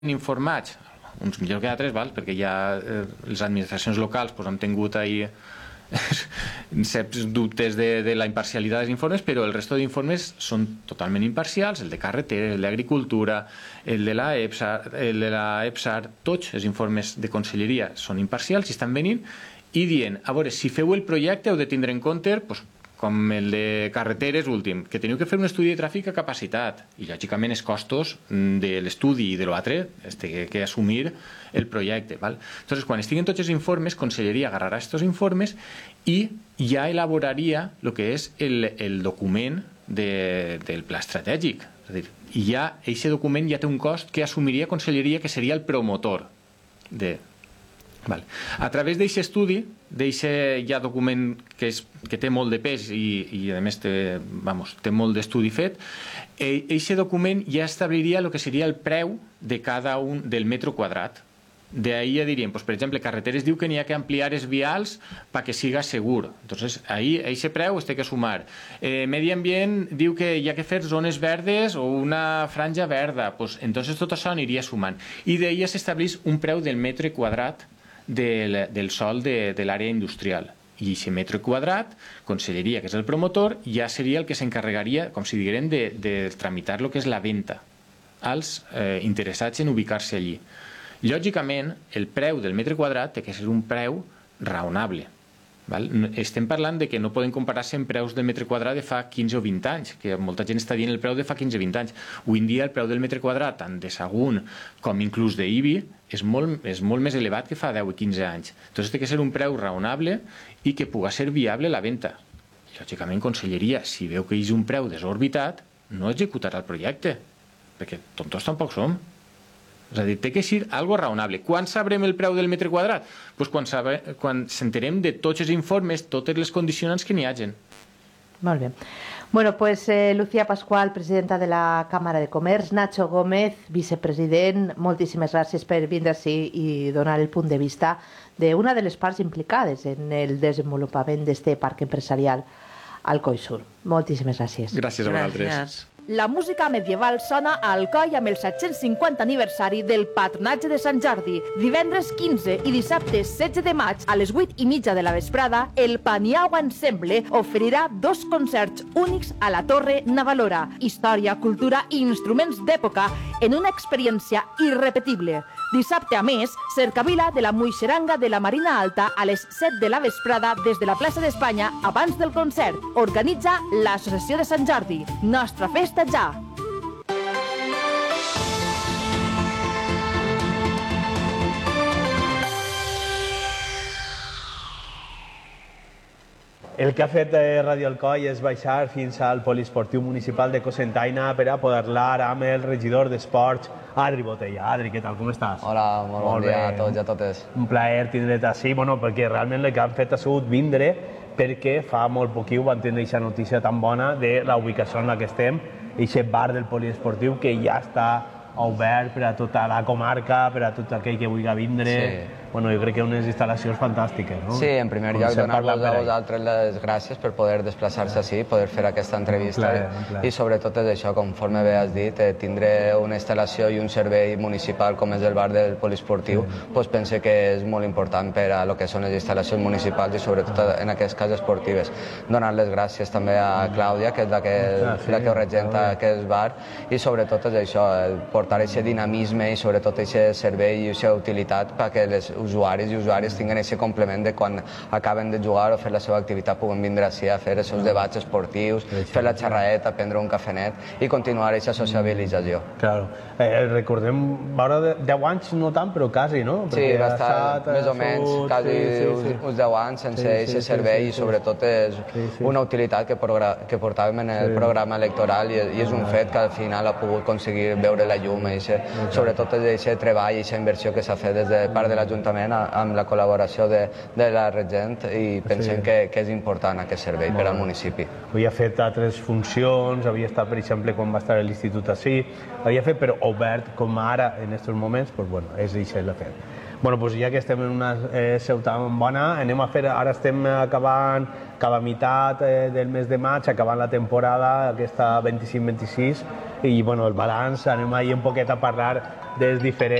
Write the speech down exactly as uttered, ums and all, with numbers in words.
informats, uns millor que altres, val? Perquè ja eh, les administracions locals pues, han tingut ahí certs dubtes de, de la imparcialitat dels informes, però el resto d'informes són totalment imparcials, el de carreteres, el d'agricultura, el de la EPSAR, el de la EPSAR, tots els informes de conselleria són imparcials i estan venint i dient, a veure, si feu el projecte heu de tindre en compte, pues, com el de carreteres últim, que teniu que fer un estudi de tràfic a capacitat i lògicament els costos de l'estudi i de l'altre té que assumir el projecte. Val? Entonces, quan estiguen tots els informes, Conselleria agarrarà aquests informes i ja elaboraria el que és el, el document de, del pla estratègic. És a dir, i ja, aquest document ja té un cost que assumiria Conselleria, que seria el promotor de... Vale. A través d'aquest estudi, d'aquest ja document que, és, que té molt de pes i, i a més té, vamos, té molt d'estudi fet, aquest document ja establiria el que seria el preu de cada un del metro quadrat. D'ahí ja diríem, pues, per exemple, carreteres diu que n'hi ha que ampliar els vials perquè siga segur. Entonces, ahí, aquest preu es té que sumar. Eh, medi ambient diu que hi ha que fer zones verdes o una franja verda. Pues, entonces, tot això aniria sumant. I d'ahí s'estableix un preu del metre quadrat del, del sòl de, de l'àrea industrial. I aquest metre quadrat, Conselleria, que és el promotor, ja seria el que s'encarregaria, com si diguem, de, de tramitar el que és la venda als eh, interessats en ubicar-se allí. Lògicament, el preu del metre quadrat té que ser un preu raonable. Val? Estem parlant de que no poden comparar-se amb preus del metre quadrat de fa quinze o vint anys, que molta gent està dient el preu de fa quinze o vint anys. Avui en dia el preu del metre quadrat, tant de Sagunt com inclús d'Ibi, és molt, és molt més elevat que fa deu o quinze anys. Entonces té que ser un preu raonable i que pugui ser viable la venda. Lògicament, Conselleria, si veu que és un preu desorbitat, no executarà el projecte, perquè tontos tampoc som. És a dir, té que ser algo raonable. Quan sabrem el preu del metre quadrat? Pues quan, sabe, quan s'enterem de tots els informes, totes les condicionants que n'hi hagin. Molt bé. Bueno, pues eh, Lucía Pascual, presidenta de la Cámara de Comerç, Nacho Gómez, vicepresident, moltíssimes gràcies per vindre així i donar el punt de vista d'una de les parts implicades en el desenvolupament d'este parc empresarial al Coi Sur. Moltíssimes gràcies. Gràcies a vosaltres. Gràcies. La música medieval sona a Alcoi amb el set-cents cinquanta aniversari del Patronatge de Sant Jordi. Divendres quinze i dissabte setze de maig a les vuit i mitja de la vesprada, el Paniau Ensemble oferirà dos concerts únics a la Torre Navalora. Història, cultura i instruments d'època en una experiència irrepetible. Dissabte, a més, cercavila de la Muixeranga de la Marina Alta a les set de la vesprada des de la plaça d'Espanya abans del concert. Organitza l'Associació de Sant Jordi. Nostra festa ja! El que ha fet Ràdio Alcoi és baixar fins al poliesportiu municipal de Cocentaina per a parlar amb el regidor d'Esports, Adri Botella. Adri, què tal? Com estàs? Hola, molt bon dia a tots i a totes. Un plaer tindre't així, bueno, perquè realment el que han fet ha sigut vindre perquè fa molt poquiu van tenir aquesta notícia tan bona de la ubicació en la que estem, aquest bar del poliesportiu que ja està obert per a tota la comarca, per a tot aquell que vulgui vindre. Sí. Bueno, jo crec que unes instal·lacions fantàstiques, no? Sí, en primer lloc, donar-vos a vosaltres les gràcies per poder desplaçar-se així, poder fer aquesta entrevista. I sobretot és això, conforme bé has dit, tindre una instal·lació i un servei municipal com és el bar del poliesportiu, doncs pense que és molt important per a lo que són les instal·lacions municipals i sobretot en aquest cas esportives. Donar les gràcies també a Clàudia, que és la que, la que regenta aquest bar, i sobretot és això, portar aquest dinamisme i sobretot aquest servei i aquesta utilitat perquè les usuaris i usuaris tinguin aquest complement de quan acaben de jugar o fer la seva activitat puguen vindre així a fer els seus debats esportius, fer la xerraeta, prendre un cafenet i continuar aquesta sociabilització. Claro. Eh, recordem, va haver deu anys, no tant, però quasi, no? Sí, va estar més o menys, quasi uns deu anys sense aquest servei i sobretot és una utilitat que portàvem en el programa electoral i és un fet que al final ha pogut aconseguir veure la llum, sobretot és aquest treball i aquesta inversió que s'ha fet des de part de l'Ajuntament amb la col·laboració de, de la regent i pensem sí. que, que és important aquest servei Molt per al municipi. Havia fet altres funcions, havia estat, per exemple, quan va estar a l'institut així, havia fet, però obert com ara en aquests moments, doncs, bueno, és això l'ha fet. Bueno, doncs ja que estem en una eh, seu tan bona, anem a fer, ara estem acabant cada meitat eh, del mes de maig, acabant la temporada, aquesta vint-i-cinc vint-i-sis, i bueno, el balanç, anem ahir un poquet a parlar dels diferents